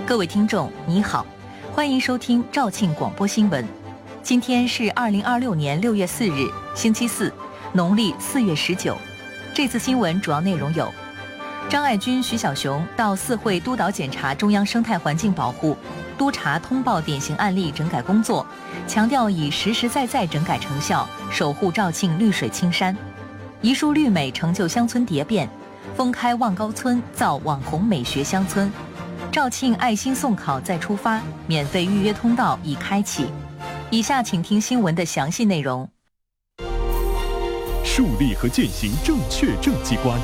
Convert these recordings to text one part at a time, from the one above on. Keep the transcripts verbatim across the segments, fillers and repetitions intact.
各位听众，你好，欢迎收听肇庆广播新闻。今天是二零二六年六月四日，星期四，农历四月十九。这次新闻主要内容有：张爱军、徐小熊到四会督导检查中央生态环境保护，督查通报典型案例整改工作，强调以实实在在整改成效，守护肇庆绿水青山。一树绿美成就乡村蝶变，封开望高村造网红美学乡村。肇庆爱心送考再出发，免费预约通道已开启。以下请听新闻的详细内容。 树立和践行正确政绩观。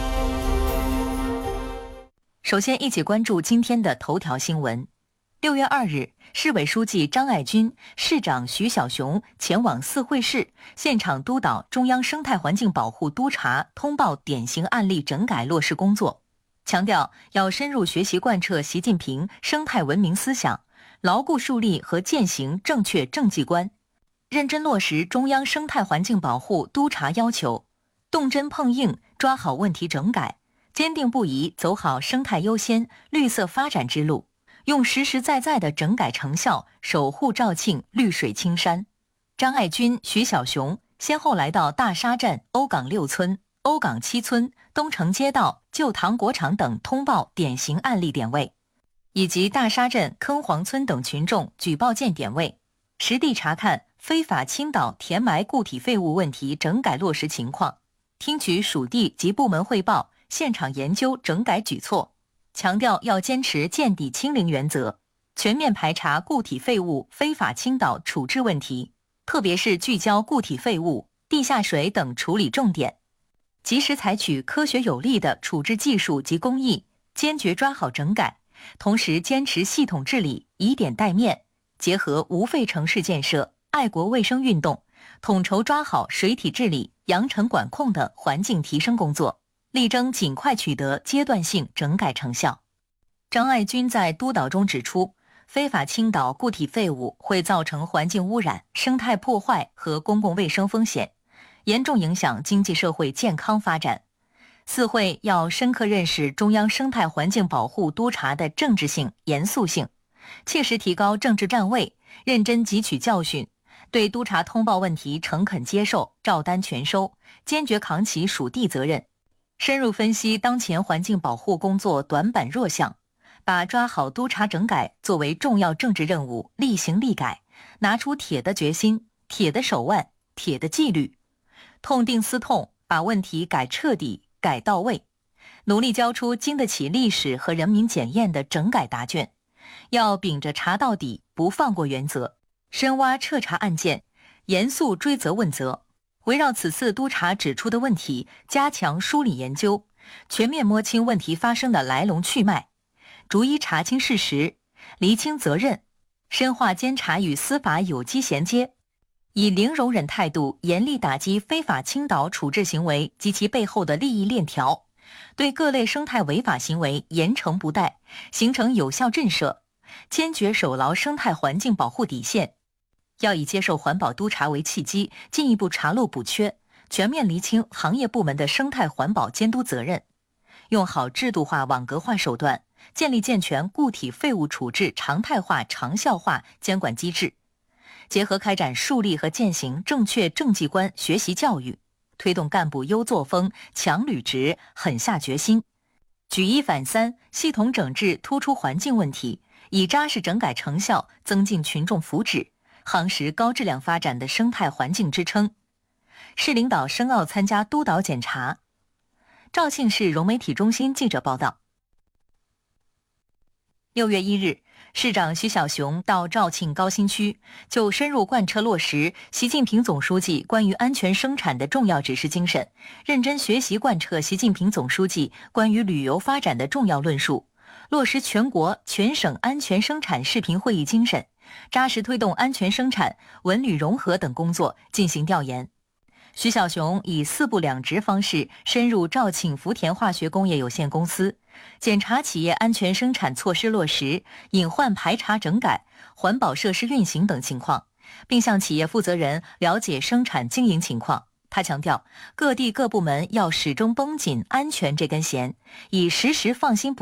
首先，一起关注今天的头条新闻。六月二日，市委书记张爱军、市长徐小熊前往四会市现场督导中央生态环境保护督查通报典型案例整改落实工作，强调要深入学习贯彻习近平生态文明思想，牢固树立和践行正确政绩观，认真落实中央生态环境保护督查要求，动真碰硬抓好问题整改，坚定不移走好生态优先、绿色发展之路，用实实在在的整改成效守护肇庆绿水青山。张爱军、徐小熊先后来到大沙镇欧岗六村、欧岗七村、东城街道、旧唐国场等通报典型案例点位，以及大沙镇坑黄村等群众举报件点位，实地查看非法倾倒填埋固体废物问题整改落实情况，听取属地及部门汇报，现场研究整改举措，强调要坚持见底清零原则，全面排查固体废物非法倾倒处置问题，特别是聚焦固体废物、地下水等处理重点，及时采取科学有力的处置技术及工艺，坚决抓好整改，同时坚持系统治理，以点带面，结合无废城市建设、爱国卫生运动，统筹抓好水体治理、扬尘管控的环境提升工作，力争尽快取得阶段性整改成效。张爱军在督导中指出，非法倾倒固体废物会造成环境污染、生态破坏和公共卫生风险，严重影响经济社会健康发展。四会要深刻认识中央生态环境保护督查的政治性、严肃性，切实提高政治站位，认真汲取教训，对督查通报问题诚恳接受、照单全收，坚决扛起属地责任，深入分析当前环境保护工作短板弱项，把抓好督查整改作为重要政治任务，力行力改，拿出铁的决心、铁的手腕、铁的纪律，痛定思痛，把问题改彻底、改到位，努力交出经得起历史和人民检验的整改答卷。要秉着查到底、不放过原则，深挖彻查案件，严肃追责问责，围绕此次督查指出的问题，加强梳理研究，全面摸清问题发生的来龙去脉，逐一查清事实，厘清责任，深化监察与司法有机衔接，以零容忍态度严厉打击非法倾倒处置行为及其背后的利益链条，对各类生态违法行为严惩不贷，形成有效震慑，坚决守牢生态环境保护底线。要以接受环保督查为契机，进一步查漏补缺，全面厘清行业部门的生态环保监督责任，用好制度化、网格化手段，建立健全固体废物处置常态化、长效化监管机制，结合开展树立和践行正确政绩观学习教育，推动干部优作风、强履职、狠下决心，举一反三，系统整治突出环境问题，以扎实整改成效增进群众福祉，夯实高质量发展的生态环境支撑。市领导申奥参加督导检查。肇庆市融媒体中心记者报道。六月一日，市长徐小熊到肇庆高新区，就深入贯彻落实习近平总书记关于安全生产的重要指示精神，认真学习贯彻习近平总书记关于旅游发展的重要论述，落实全国全省安全生产视频会议精神，扎实推动安全生产、文旅融合等工作进行调研。徐小熊以四部两职方式深入肇庆福田化学工业有限公司，检查企业安全生产措施落实、隐患排查整改、环保设施运行等情况，并向企业负责人了解生产经营情况。他强调，各地各部门要始终绷紧安全这根弦，以时时放心不